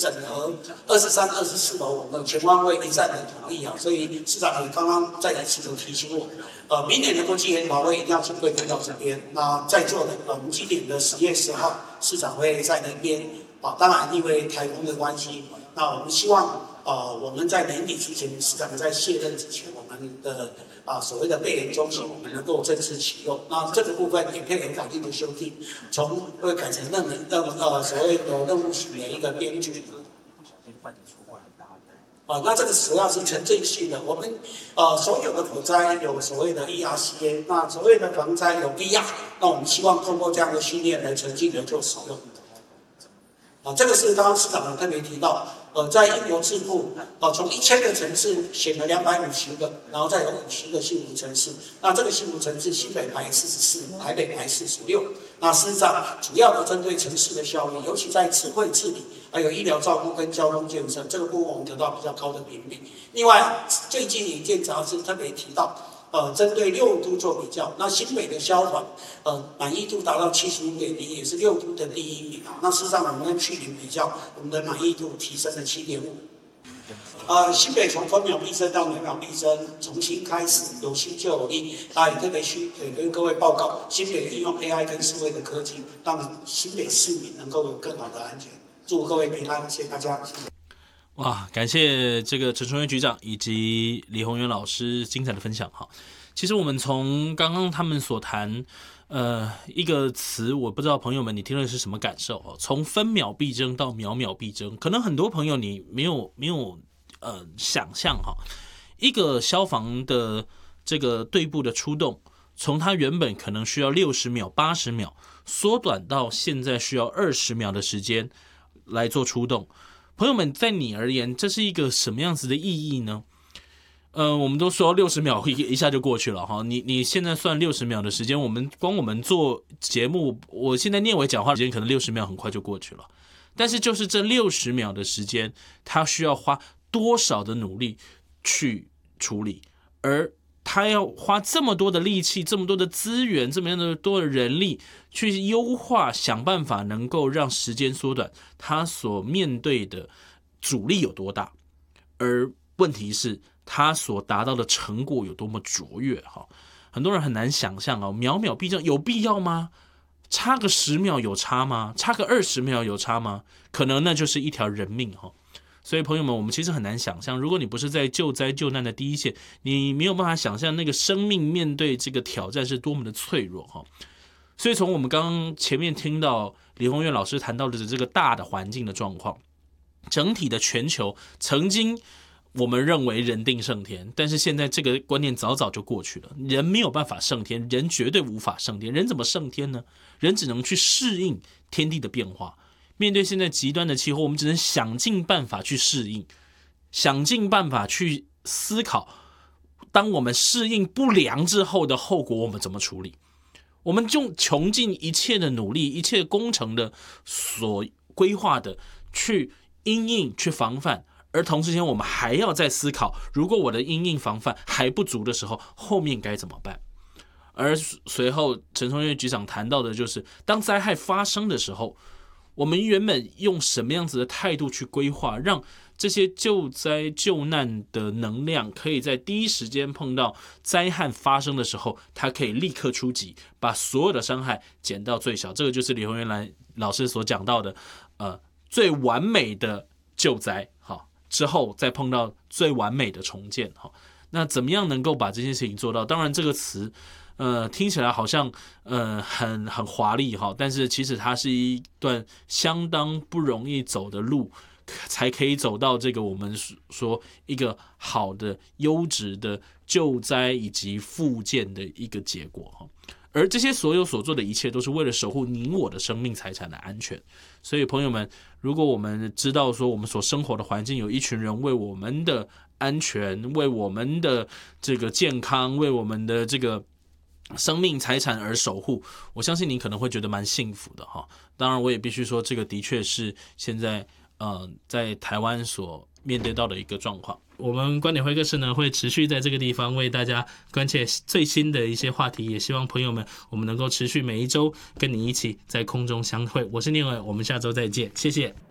整合23、24楼我们全方位一站的统一啊，所以市长也刚刚再一次的提醒我，明年的国际研讨会一定要尽快推到这边。那在座的我们今年的10月10号，市长会在那边啊，当然因为台风的关系，那我们希望我们在年底之前，市长在卸任之前，我们的所谓的备研中心，我们能够正式启用。那这个部分也配合法定的修订，会改成所谓的任务型的一个编剧。那这个主要是城镇性的，我们所有的火灾有所谓的 ERCA， 那所谓的防灾有 VR， 那我们希望通过这样的训练来沉浸的做使用。这个是刚刚市长特别提到，在英国智库，从1000个城市选了250个，然后再有50个幸福城市。那这个幸福城市，新北排44，台北排46。那事实上，主要的针对城市的效益，尤其在智慧治理、还有医疗照顾跟交通建设这个部分，我们得到比较高的评比。另外，最近一件杂志特别提到。针对6都做比较，那新北的消防，满意度达到75.0，也是6都的第1名啊。那事实上，我们跟去年比较，我们的满意度提升了7.5。新北从分秒必争到每秒必争，重新开始，有新就有力。那也特别跟各位报告，新北利用 AI 跟数位的科技，让新北市民能够有更好的安全。祝各位平安，谢谢大家。谢谢。 哇，感谢这个陈崇源局长以及李宏源老师精彩的分享哈。其实我们从刚刚他们所谈，一个词，我不知道朋友们你听了是什么感受哦？从分秒必争到秒秒必争，可能很多朋友你没有想象哈，一个消防的这个队部的出动，从它原本可能需要60秒、80秒，缩短到现在需要20秒的时间来做出动。朋友们，在你而言，这是一个什么样子的意义呢？我们都说60秒一下就过去了哈。你现在算60秒的时间，我们做节目，我现在念我讲话的时间可能60秒很快就过去了。但是就是这60秒的时间，它需要花多少的努力去处理，而他要花这么多的力气、这么多的资源、这么多的人力去优化，想办法能够让时间缩短，他所面对的阻力有多大，而问题是他所达到的成果有多么卓越。很多人很难想象秒秒必争有必要吗？差个10秒有差吗？差个20秒有差吗？可能那就是一条人命。所以朋友们，我们其实很难想象，如果你不是在救灾救难的第一线，你没有办法想象那个生命面对这个挑战是多么的脆弱。所以从我们刚刚前面听到李宏源老师谈到的这个大的环境的状况，整体的全球曾经我们认为人定胜天，但是现在这个观念早早就过去了。人没有办法胜天，人绝对无法胜天。人怎么胜天呢？人只能去适应天地的变化。面对现在极端的气候，我们只能想尽办法去适应，想尽办法去思考，当我们适应不良之后的后果我们怎么处理。我们就穷尽一切的努力，一切工程的所规划的去因应去防范，而同时间我们还要再思考，如果我的因应防范还不足的时候，后面该怎么办。而随后陈崇源局长谈到的就是当灾害发生的时候，我们原本用什么样子的态度去规划，让这些救灾救难的能量可以在第一时间碰到灾害发生的时候，它可以立刻出击，把所有的伤害减到最小。这个就是李宏源老师所讲到的最完美的救灾之后再碰到最完美的重建。那怎么样能够把这件事情做到？当然这个词听起来好像很华丽但是其实它是一段相当不容易走的路，才可以走到这个我们说一个好的优质的救灾以及复健的一个结果。而这些所有所做的一切都是为了守护你我的生命财产的安全。所以朋友们，如果我们知道说我们所生活的环境有一群人为我们的安全、为我们的这个健康、为我们的这个生命财产而守护，我相信你可能会觉得蛮幸福的当然我也必须说，这个的确是现在在台湾所面对到的一个状况。我们观点会客室呢，会持续在这个地方为大家关切最新的一些话题，也希望朋友们我们能够持续每一周跟你一起在空中相会。我是念伟，我们下周再见，谢谢。